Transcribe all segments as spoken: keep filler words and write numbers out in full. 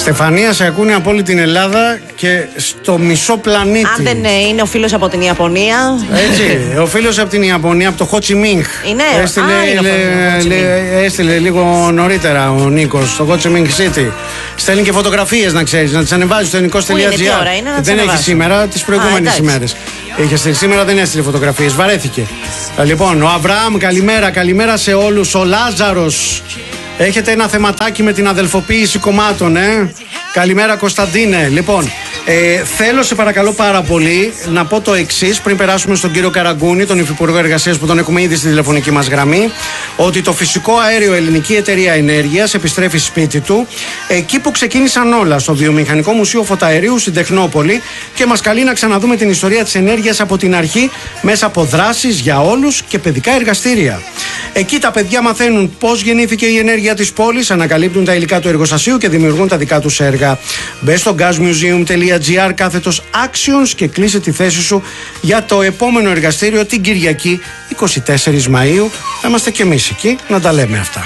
Στεφανία, σε ακούνε από όλη την Ελλάδα και στο μισό πλανήτη. Αν δεν είναι ο φίλος από την Ιαπωνία. Έτσι, ο φίλος από την Ιαπωνία, από το Χότσι Μίνχ. Είναι, έστειλε, α, είναι λε, λε, έστειλε λίγο νωρίτερα ο Νίκος στο Χότσι Μίνχ City. Στέλνει και φωτογραφίες, να ξέρεις, να τις ανεβάζει στο ελληνικός τελεία τζι άρ. Δεν έχει σήμερα, τις προηγούμενες ημέρες. Είχε στείλει, σήμερα δεν έστειλε φωτογραφίες, βαρέθηκε. Λοιπόν, ο Αβραάμ, καλημέρα, καλημέρα σε όλους. Ο Λάζαρος. Έχετε ένα θεματάκι με την αδελφοποίηση κομμάτων, ε? Καλημέρα, Κωνσταντίνε. Λοιπόν, ε, θέλω σε παρακαλώ πάρα πολύ να πω το εξής πριν περάσουμε στον κύριο Καραγκούνη, τον Υφυπουργό Εργασίας που τον έχουμε ήδη στη τηλεφωνική μας γραμμή, ότι το φυσικό αέριο Ελληνική Εταιρεία Ενέργειας επιστρέφει σπίτι του εκεί που ξεκίνησαν όλα, στο Βιομηχανικό Μουσείο Φωταερίου στην Τεχνόπολη, και μας καλεί να ξαναδούμε την ιστορία της ενέργειας από την αρχή μέσα από δράσεις για όλους και παιδικά εργαστήρια. Εκεί τα παιδιά μαθαίνουν πώς γεννήθηκε η ενέργεια της πόλης, ανακαλύπτουν τα υλικά του εργοστασίου και δημιουργούν τα δικά τους έργα. Μπες στο gasmuseum τελεία τζι άρ κάθετος actions και κλείσε τη θέση σου για το επόμενο εργαστήριο την Κυριακή εικοστή τέταρτη Μαΐου. Θα είμαστε και εμείς εκεί να τα λέμε αυτά.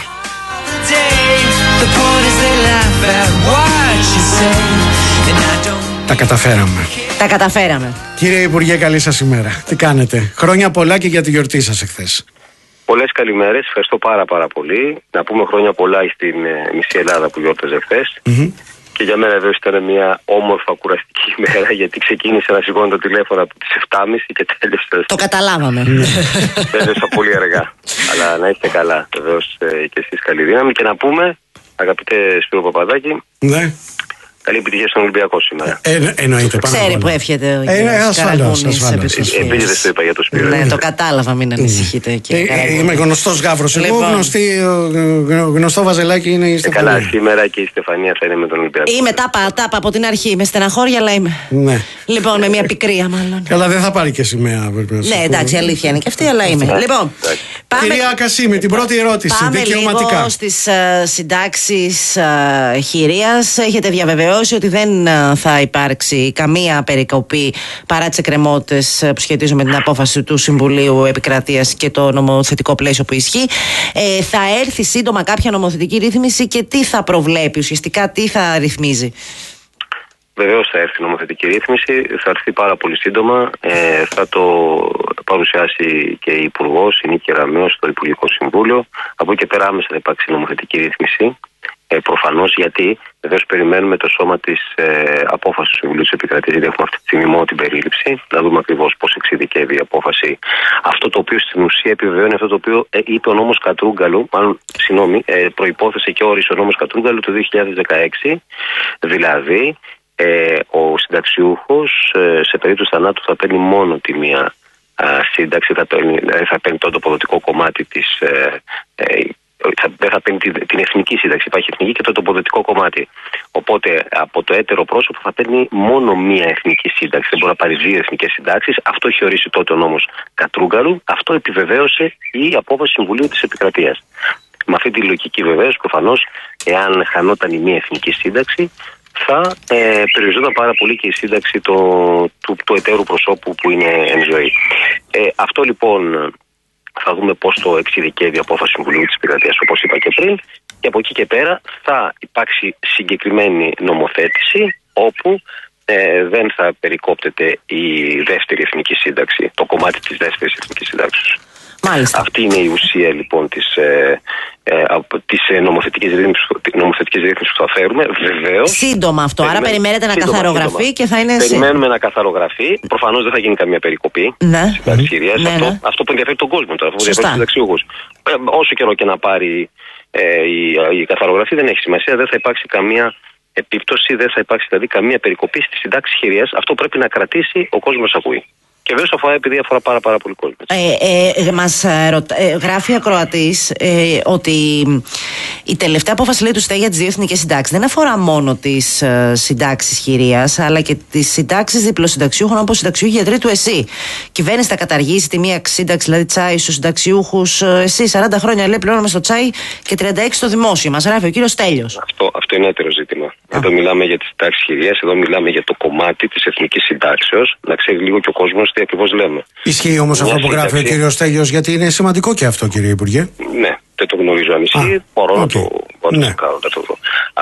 Τα καταφέραμε. Τα καταφέραμε. Κύριε Υπουργέ, καλή σας ημέρα. Τι κάνετε? Χρόνια πολλά και για τη γιορτή σας εχθές. Πολλές καλημέρες, ευχαριστώ πάρα πάρα πολύ. Να πούμε χρόνια πολλά στην ε, μισή Ελλάδα που γιόρταζε χθες. Mm-hmm. Και για μένα βέβαια ήταν μια όμορφα κουραστική ημέρα, γιατί ξεκίνησε να σηκώνω το τηλέφωνο από τις επτά και μισή και τέλειωσε. Το καταλάβαμε. Τέλειωσα πολύ αργά. Αλλά να είστε καλά, βεβαίως ε, και εσείς καλή δύναμη. Και να πούμε, αγαπητέ Σπύρο Παπαδάκη, ναι. Καλή επιτυχία στον Ολυμπιακό σήμερα. Ε, εννοείται πάνω. Ξέρει που εύχεται ο κύριος Καραγκούνης. Επειδή δεν το είπα για το Σπύρο. Ναι, το κατάλαβα, μην ανησυχείτε. Ε, είμαι γνωστός γάβρος. Εγώ γνωστή, γνωστό βαζελάκι είναι η Στεφανία. Καλά, σήμερα και η Στεφανία θα είναι με τον Ολυμπιακό. Είμαι τάπα, τάπα από την αρχή. Με στεναχώρια, αλλά είμαι. Ναι. Λοιπόν, με μια πικρία μάλλον. Καλά, δεν θα πάρει και σημαία. Ναι, εντάξει, αλήθεια είναι και αυτή, αλλά είμαι. Λοιπόν, κυρία Κασίμη, την πρώτη ερώτηση. Δικαιωματικά. Πάμε λίγο στις συντάξεις χειρίας. Έχετε διαβεβαιώσει ότι δεν θα υπάρξει καμία περικοπή παρά τις εκκρεμότητες που σχετίζουν με την απόφαση του Συμβουλίου Επικρατείας και το νομοθετικό πλαίσιο που ισχύει. Ε, θα έρθει σύντομα κάποια νομοθετική ρύθμιση και τι θα προβλέπει, ουσιαστικά τι θα ρυθμίζει? Βεβαίως θα έρθει νομοθετική ρύθμιση, θα έρθει πάρα πολύ σύντομα. Ε, θα το παρουσιάσει και η Υπουργός, η Νίκη Ραμέως, στο Υπουργικό Συμβούλιο. Από εκεί και πέρα άμεσα θα υπάρξει νομοθετική ρύθμιση. Ε, προφανώς, γιατί βεβαίως περιμένουμε το σώμα της ε, απόφασης του Συμβουλίου της Επικρατείας, γιατί έχουμε αυτή τη στιγμή μόνο την περίληψη, να δούμε ακριβώς πώς εξειδικεύει η απόφαση. Αυτό το οποίο στην ουσία επιβεβαιώνει αυτό το οποίο ε, είπε ο νόμος Κατρούγκαλου, μάλλον, συγγνώμη, ε, προϋπόθεσε και όρισε ο νόμος Κατρούγκαλου το δύο χιλιάδες δεκαέξι, δηλαδή ε, ο συνταξιούχος ε, σε περίπτωση θανάτου θα παίρνει μόνο τη μία ε, σύνταξη, θα παίρνει, θα παίρνει το τοποδοτικό κομμάτι της ε, ε, δεν θα παίρνει την εθνική σύνταξη. Υπάρχει εθνική και το τοποδοτικό κομμάτι. Οπότε από το έτερο πρόσωπο θα παίρνει μόνο μία εθνική σύνταξη. Δεν μπορεί να πάρει δύο εθνικές συντάξεις. Αυτό έχει ορίσει τότε ο νόμος Κατρούγκαλου. Αυτό επιβεβαίωσε η απόφαση Συμβουλίου της Επικρατείας. Με αυτή τη λογική βεβαίως, προφανώς, εάν χανόταν η μία εθνική σύνταξη, θα ε, περιοριζόταν πάρα πολύ και η σύνταξη το, του, του εταίρου προσώπου που είναι εν ζωή. Ε, αυτό λοιπόν. Θα δούμε πώς το εξειδικεύει η απόφαση του Συμβουλίου της Επικρατείας, όπως είπα και πριν, και από εκεί και πέρα θα υπάρξει συγκεκριμένη νομοθέτηση όπου ε, δεν θα περικόπτεται η δεύτερη εθνική σύνταξη, το κομμάτι της δεύτερης εθνικής σύνταξης. Μάλιστα. Αυτή είναι η ουσία λοιπόν της, ε, ε, της ε, νομοθετικής ρύθμισης, νομοθετικής ρύθμισης που θα φέρουμε. Βεβαίως. Σύντομα αυτό. Περιμένουμε, άρα περιμένετε να καθαρογραφεί και θα είναι. Περιμένουμε να καθαρογραφεί. Προφανώς δεν θα γίνει καμία περικοπή. Ναι. Συντάξεις χειρίας. Ναι, αυτό, ναι. αυτό που ενδιαφέρει τον κόσμο τώρα. Αυτό που ενδιαφέρει τους συνταξιούχους. Ε, όσο καιρό και να πάρει ε, η, η καθαρογραφή δεν έχει σημασία. Δεν θα υπάρξει καμία επίπτωση, δεν θα υπάρξει δηλαδή καμία περικοπή στη συντάξη χειρίας. Αυτό πρέπει να κρατήσει ο κόσμος ακούει. Και βέβαια αφορά, επειδή αφορά πάρα, πάρα πολύ κόσμο. Ε, ε, μας ρωτα... ε, γράφει ακροατής ε, ότι η τελευταία απόφαση, λέει, του ΣΤΕ για τις δύο εθνικές συντάξεις δεν αφορά μόνο τις ε, συντάξεις χειρίας, αλλά και τις συντάξεις διπλοσυνταξιούχων όπως συνταξιούχοι γιατροί του ΕΣΥ. Κυβέρνηση θα καταργήσει τη μία σύνταξη, δηλαδή τσάι στους συνταξιούχους ΕΣΥ. σαράντα χρόνια, λέει, πληρώνουμε στο τσάι και τριάντα έξι στο δημόσιο. Μας γράφει ο κύριος Τέλειος. Αυτό, αυτό είναι έτερο ζήτημα. Α. Εδώ μιλάμε για τις συντάξεις χειρίας, εδώ μιλάμε για το κομμάτι της εθνικής συντάξεως. Να ξέρει λίγο και ο κόσμος τι ακριβώς λέμε. Ισχύει όμως αυτό που γράφει ο κύριος Τέλειος, γιατί είναι σημαντικό και αυτό, κύριε Υπουργέ. Ναι, δεν το γνωρίζω αν ισχύει. Μπορώ okay. να το, ναι. να το κάνω, να το δω.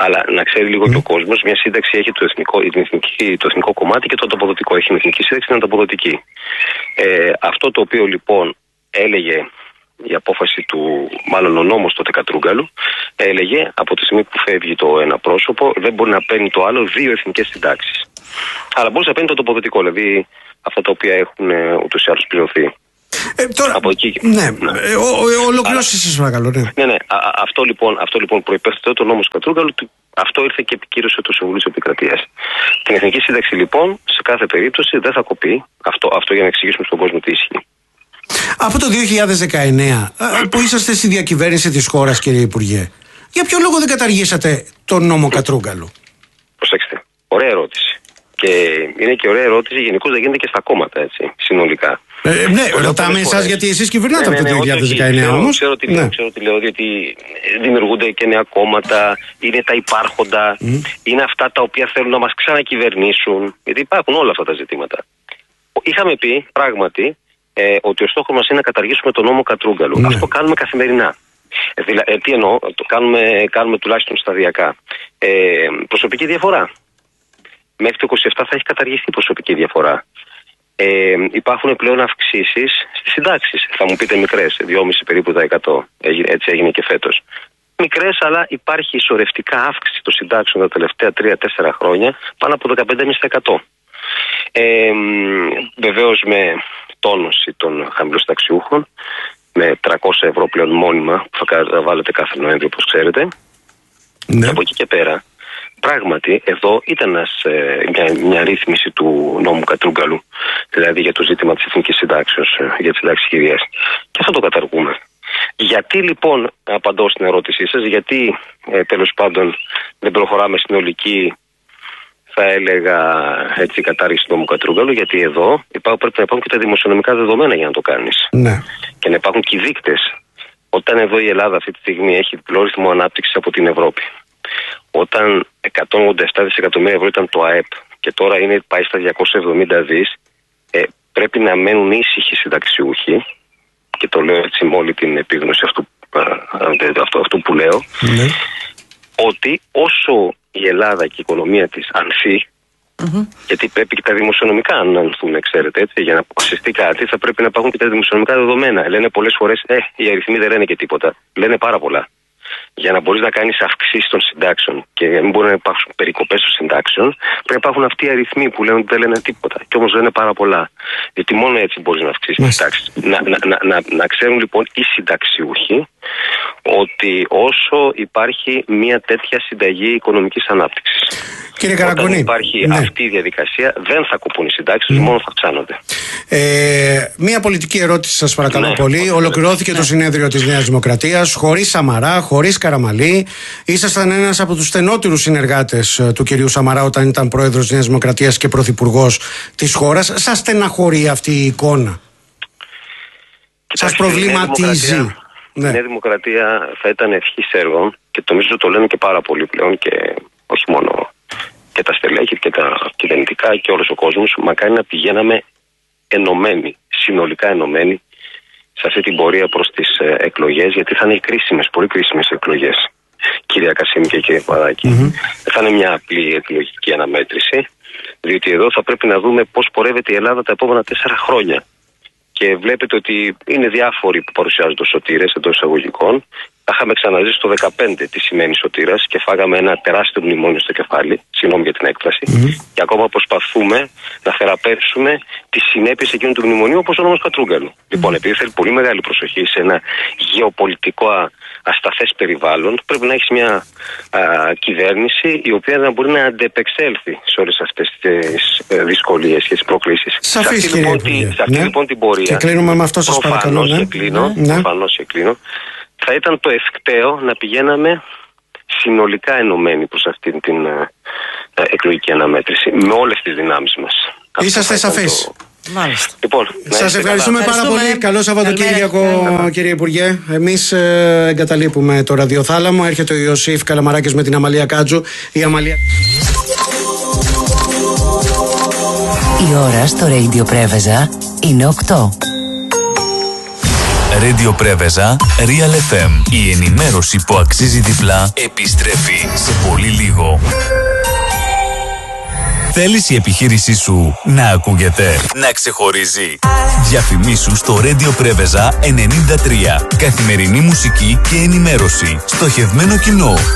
Αλλά να ξέρει λίγο mm. και ο κόσμος, μια σύνταξη έχει το εθνικό, την εθνική, το εθνικό κομμάτι και το ανταποδοτικό. Έχει την εθνική σύνταξη και την ανταποδοτική. Ε, αυτό το οποίο λοιπόν έλεγε η απόφαση του, μάλλον ο νόμος τότε Κατρούγκαλου, έλεγε από τη στιγμή που φεύγει το ένα πρόσωπο, δεν μπορεί να παίρνει το άλλο δύο εθνικές συντάξεις. Αλλά μπορεί να παίρνει το ανταποδοτικό, δηλαδή αυτά τα οποία έχουν ούτως ή άλλως πληρωθεί. Ε, τώρα, από εκεί, ναι, ναι. Ε, ολοκληρώστε σας παρακαλώ. Ναι, ναι, ναι α, αυτό λοιπόν, αυτό λοιπόν προϋπέθεται το νόμος Κατρούγκαλου, αυτό ήρθε και επικύρωσε το Συμβούλιο της Επικρατείας. Την εθνική σύνταξη λοιπόν σε κάθε περίπτωση δεν θα κοπεί, αυτό, αυτό για να εξηγήσουμε στον κόσμο τι ισχύει. Από το δύο χιλιάδες δεκαεννέα που είσαστε στη διακυβέρνηση της χώρας, κύριε Υπουργέ, για ποιο λόγο δεν καταργήσατε τον νόμο Κατρούγκαλου? Προσέξτε, ωραία ερώτηση. Και είναι και ωραία ερώτηση, γενικώς δεν γίνεται και στα κόμματα, έτσι, συνολικά. Ε, ναι, ρωτάμε εσάς γιατί εσείς κυβερνάτε ναι, από το ναι, δύο χιλιάδες δεκαεννέα ξέρω, όμως. Ξέρω τι λέω, ναι. ξέρω τι λέω, διότι δημιουργούνται και νέα κόμματα, είναι τα υπάρχοντα, mm. είναι αυτά τα οποία θέλουν να μας ξανακυβερνήσουν, γιατί υπάρχουν όλα αυτά τα ζητήματα. Είχαμε πει πράγματι ε, ότι ο στόχος μας είναι να καταργήσουμε τον νόμο Κατρούγκαλου. Mm. Αυτό κάνουμε καθημερινά. Ε, δηλα, ε, τι εννοώ, το κάνουμε, κάνουμε τουλάχιστον σταδιακά. Ε, προσωπική διαφορά. Μέχρι το είκοσι επτά θα έχει καταργηθεί η προσωπική διαφορά. Ε, υπάρχουν πλέον αυξήσεις στις συντάξεις. Θα μου πείτε μικρές, δυόμισι περίπου τα εκατό. Έτσι έγινε και φέτος. Μικρές, αλλά υπάρχει ισορρευτικά αύξηση των συντάξεων τα τελευταία τρία τέσσερα χρόνια πάνω από δεκαπέντε κόμμα πέντε τοις εκατό. Ε, βεβαίως με τόνωση των χαμηλοσταξιούχων, με τριακόσια ευρώ πλέον μόνιμα που θα βάλετε κάθε Νοέμβριο, όπως ξέρετε. Ναι. Και από εκεί και πέρα. Πράγματι, εδώ ήταν ένας, ε, μια, μια ρύθμιση του νόμου Κατρούγκαλου, δηλαδή για το ζήτημα της εθνικής συντάξεως, για τις συντάξεις χειρίας. Και αυτό το καταργούμε. Γιατί λοιπόν, απαντώ στην ερώτησή σας, γιατί ε, τέλος πάντων δεν προχωράμε στην ολική, θα έλεγα έτσι, κατάργηση του νόμου Κατρούγκαλου, γιατί εδώ υπάρχουν, πρέπει να υπάρχουν και τα δημοσιονομικά δεδομένα για να το κάνεις. Ναι. Και να υπάρχουν και οι δείκτες. Όταν εδώ η Ελλάδα αυτή τη στιγμή έχει διπλό ρυθμό ανάπτυξης από την Ευρώπη, όταν εκατόν ογδόντα επτά δισεκατομμύρια ευρώ ήταν το ΑΕΠ και τώρα είναι, πάει στα διακόσια εβδομήντα δις, ε, πρέπει να μένουν ήσυχοι συνταξιούχοι, και το λέω έτσι με όλη την επίγνωση αυτού, αυτού, αυτού που λέω, ναι. ότι όσο η Ελλάδα και η οικονομία της ανθεί, mm-hmm. γιατί πρέπει και τα δημοσιονομικά να ανθούν, ξέρετε, έτσι, για να αποφασιστεί κάτι θα πρέπει να υπάρχουν και τα δημοσιονομικά δεδομένα. Λένε πολλές φορές, ε, οι αριθμοί δεν λένε και τίποτα. Λένε πάρα πολλά. Για να μπορείς να κάνεις αυξήσεις των συντάξεων και μην μπορεί να υπάρχουν περικοπές των συντάξεων, πρέπει να υπάρχουν αυτοί οι αριθμοί που λένε ότι δεν λένε τίποτα. Και όμως λένε πάρα πολλά. Γιατί μόνο έτσι μπορείς να αυξήσεις τις συντάξεις. Να, να, να, να, να ξέρουν λοιπόν οι συνταξιούχοι ότι όσο υπάρχει μια τέτοια συνταγή οικονομικής ανάπτυξης, κύριε Καραγκούνη, όταν υπάρχει ναι. αυτή η διαδικασία, δεν θα κοπούν οι συντάξεις, mm. μόνο θα αυξάνονται. Ε, μία πολιτική ερώτηση, σας παρακαλώ ναι, πολύ. Ολοκληρώθηκε ναι. το συνέδριο της Νέας Δημοκρατίας, χωρίς Σαμαρά, χωρίς Καραμαλή. Ήσασταν ένας από τους στενότερους συνεργάτες του κυρίου Σαμαρά όταν ήταν πρόεδρος της Νέας Δημοκρατίας και πρωθυπουργός της χώρας. Σας στεναχωρεί αυτή η εικόνα? Σας προβληματίζει? Η Νέα Δημοκρατία θα ήταν ευχής έργων και νομίζω το λένε και πάρα πολύ πλέον και όχι μόνο και τα στελέχη και τα κυβερνητικά και όλος ο κόσμος. Μακάρι να πηγαίναμε ενωμένοι, συνολικά ενωμένοι σε αυτή την πορεία προς τις ε, εκλογές, γιατί θα είναι κρίσιμες, πολύ κρίσιμες εκλογές, κυρία Κασίμη και κύριε Παδάκη. Mm-hmm. Δεν θα είναι μια απλή εκλογική αναμέτρηση, διότι εδώ θα πρέπει να δούμε πώς πορεύεται η Ελλάδα τα επόμενα τέσσερα χρόνια. Και βλέπετε ότι είναι διάφοροι που παρουσιάζονται ως σωτήρες εντός εισαγωγικών. Τα είχαμε ξαναζήσει το δεκαπέντε τι σημαίνει σωτήρας και φάγαμε ένα τεράστιο μνημόνιο στο κεφάλι. Συγγνώμη για την έκφραση. Mm-hmm. Και ακόμα προσπαθούμε να θεραπεύσουμε τις συνέπειες εκείνου του μνημονίου, όπως ο νόμος Κατρούγκαλου. Mm-hmm. Λοιπόν, επειδή θέλει πολύ μεγάλη προσοχή σε ένα γεωπολιτικό ασταθές περιβάλλον, πρέπει να έχεις μια α, κυβέρνηση η οποία να μπορεί να αντεπεξέλθει σε όλες αυτές τις ε, δυσκολίες και τις προκλήσεις. Σαφής, σε αυτή, λοιπόν, τη, σε αυτή ναι. λοιπόν την πορεία. Και κλείνουμε με αυτό, σας παρακαλώ. Ναι. Και κλείνω, ναι. Προφανώς και κλείνω. Θα ήταν το ευκταίο να πηγαίναμε συνολικά ενωμένοι προς αυτήν την ε, ε, εκλογική αναμέτρηση με όλες τις δυνάμεις μας. Είσαστε σαφείς. Το... Μάλιστα. Λοιπόν, σας ευχαριστούμε πάρα ευχαριστούμε. πολύ. Καλό Σαββατοκύριακο, κύριε Υπουργέ. Εμείς ε, εγκαταλείπουμε το ραδιοθάλαμο. Έρχεται ο Ιωσήφ Καλαμαράκης με την Αμαλία Κάτζου. Η Αμαλία... Η ώρα στο Radio Πρέβεζα είναι οκτώ. Radio Πρέβεζα, Real εφ εμ. Η ενημέρωση που αξίζει διπλά επιστρέφει σε πολύ λίγο. ραδιόφωνο. Θέλεις η επιχείρησή σου να ακούγεται, να ξεχωρίζει? Διαφημίσου στο Radio Preveza ενενήντα τρία. Καθημερινή μουσική και ενημέρωση. Στοχευμένο κοινό.